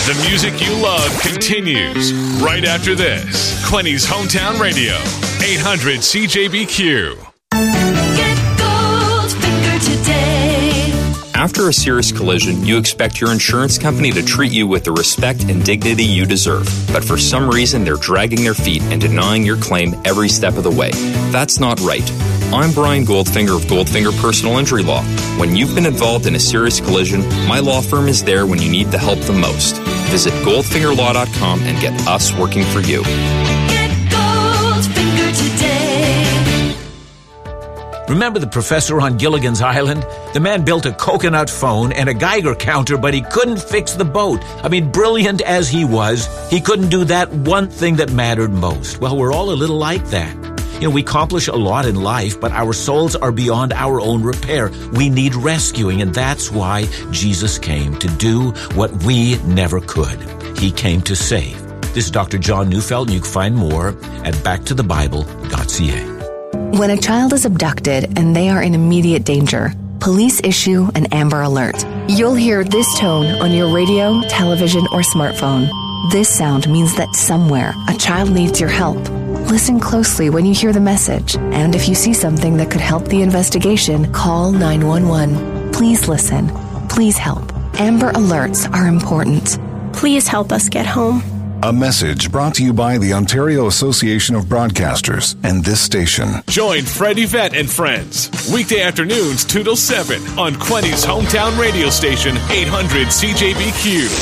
The music you love continues right after this. Quinny's Hometown Radio, 800 CJBQ. Get Goldfinger today. After a serious collision, you expect your insurance company to treat you with the respect and dignity you deserve. But for some reason, they're dragging their feet and denying your claim every step of the way. That's not right. I'm Brian Goldfinger of Goldfinger Personal Injury Law. When you've been involved in a serious collision, my law firm is there when you need the help the most. Visit goldfingerlaw.com and get us working for you. Get Goldfinger today. Remember the professor on Gilligan's Island? The man built a coconut phone and a Geiger counter, but he couldn't fix the boat. I mean, brilliant as he was, he couldn't do that one thing that mattered most. Well, we're all a little like that. You know, we accomplish a lot in life, but our souls are beyond our own repair. We need rescuing, and that's why Jesus came, to do what we never could. He came to save. This is Dr. John Neufeld, and you can find more at backtothebible.ca. When a child is abducted and they are in immediate danger, police issue an Amber Alert. You'll hear this tone on your radio, television, or smartphone. This sound means that somewhere a child needs your help. Listen closely when you hear the message, and if you see something that could help the investigation, call 911. Please listen. Please help. Amber Alerts are important. Please help us get home. A message brought to you by the Ontario Association of Broadcasters and this station. Join Fred Yvette and friends weekday afternoons 2 till 7 on Quinny's Hometown Radio Station, 800 CJBQ.